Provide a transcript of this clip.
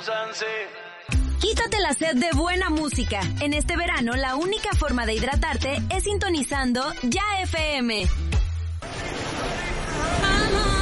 Quítate la sed de buena música. En este verano, la única forma de hidratarte es sintonizando Ya FM.